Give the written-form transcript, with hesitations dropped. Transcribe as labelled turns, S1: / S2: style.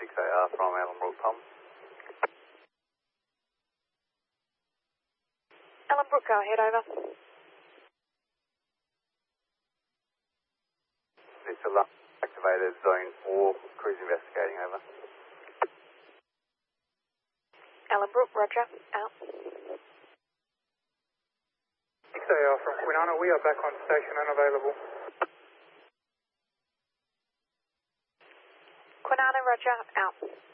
S1: 6AR from Ellenbrook, Tom.
S2: Ellenbrook, go ahead, over.
S1: This is activated zone 4, cruise investigating, over.
S2: Ellenbrook, roger, out.
S3: 6AR from Kwinana, we are back on station unavailable.
S2: Kwinana, roger, out.